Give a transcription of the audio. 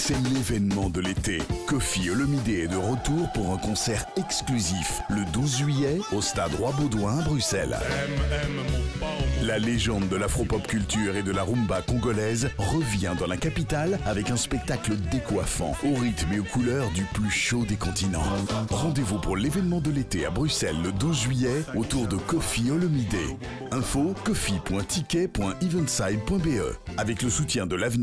c'est l'événement de l'été. Kofi Olomide est de retour pour un concert exclusif le 12 juillet au stade Roi-Baudouin à Bruxelles. La légende de l'afro-pop culture et de la rumba congolaise revient dans la capitale avec un spectacle décoiffant, au rythme et aux couleurs du plus chaud des continents. Rendez-vous pour l'événement de l'été à Bruxelles le 12 juillet autour de Kofi Olomide. Info kofi.ticket.eventside.be avec le soutien de l'avenir.